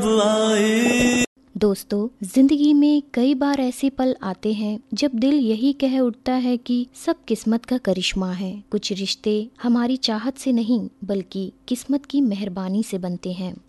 आए। दोस्तों, जिंदगी में कई बार ऐसे पल आते हैं जब दिल यही कह उठता है कि सब किस्मत का करिश्मा है। कुछ रिश्ते हमारी चाहत से नहीं बल्कि किस्मत की मेहरबानी से बनते हैं।